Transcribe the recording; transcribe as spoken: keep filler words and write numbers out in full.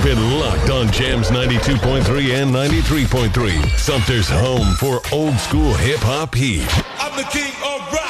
Keep it locked on Jams ninety-two point three and ninety-three point three. Sumter's home for old school hip hop heat. I'm the king of rock.